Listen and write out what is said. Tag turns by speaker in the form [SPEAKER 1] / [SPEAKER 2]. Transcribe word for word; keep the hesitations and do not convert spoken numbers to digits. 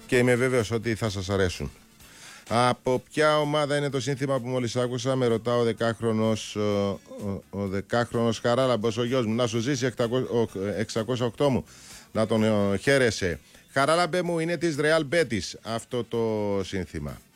[SPEAKER 1] και είμαι βέβαιος ότι θα σας αρέσουν. Από ποια ομάδα είναι το σύνθημα που μόλις άκουσα, με ρωτά ο δεκάχρονος, ο, ο, ο δεκάχρονος Χαράλαμπος, ο γιος μου. Να σου ζήσει εξακόσια οκτώ μου, να τον χαίρεσαι. Χαράλαμπε μου, είναι της Real Betis αυτό το σύνθημα.